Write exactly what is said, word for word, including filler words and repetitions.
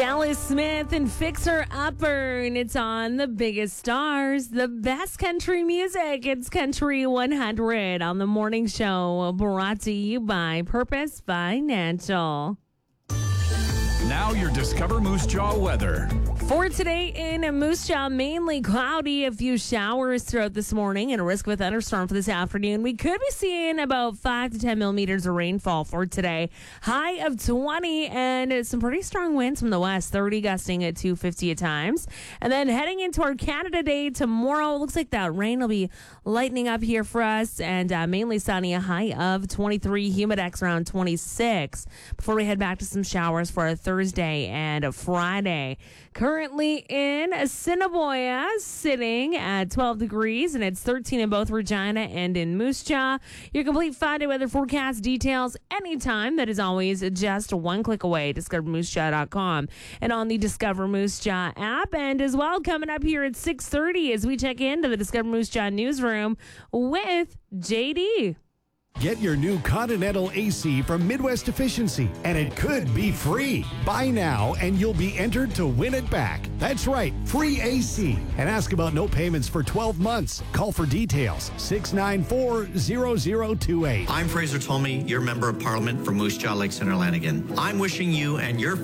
Dallas Smith and Fixer Upper, and it's on the biggest stars, the best country music. It's Country one hundred on the morning show, brought to you by Purpose Financial. Now your Discover Moose Jaw weather. For today in Moose Jaw, mainly cloudy, a few showers throughout this morning, and a risk of a thunderstorm for this afternoon. We could be seeing about five to ten millimeters of rainfall for today. High of twenty, and some pretty strong winds from the west, thirty gusting at two fifty at times. And then heading into our Canada Day tomorrow, looks like that rain will be lightening up here for us, and uh, mainly sunny, a high of twenty-three, humidex around twenty-six. Before we head back to some showers for a Thursday and a Friday. Currently in Assiniboia, sitting at twelve degrees, and it's thirteen in both Regina and in Moose Jaw. Your complete five-day weather forecast details anytime. That is always just one click away, discover moose jaw dot com, and on the Discover Moose Jaw app. And as well, coming up here at six thirty as we check into the Discover Moose Jaw newsroom with J D. Get your new Continental A C from Midwest Efficiency, and it could be free. Buy now, and you'll be entered to win it back. That's right, free A C. And ask about no payments for twelve months. Call for details, six nine four, zero zero two eight. I'm Fraser Tolmie, your Member of Parliament for Moose Jaw, Lake Center, Lanigan. I'm wishing you and your